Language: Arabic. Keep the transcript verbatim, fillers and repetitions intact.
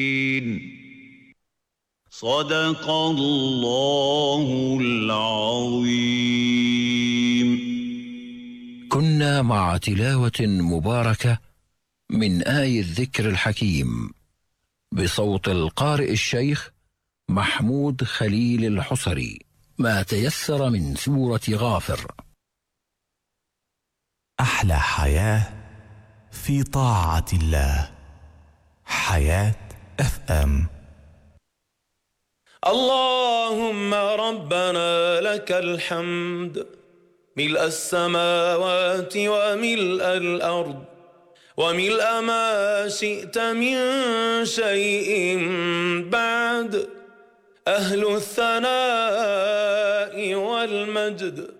صدق الله العظيم. كنا مع تلاوة مباركة من آي الذكر الحكيم بصوت القارئ الشيخ محمود خليل الحصري، ما تيسر من سورة غافر. أحلى حياة في طاعة الله. حياة اف ام. اللهم ربنا لك الحمد ملء السماوات وملء الأرض وملء ما شئت من شيء بعد، أهل الثناء والمجد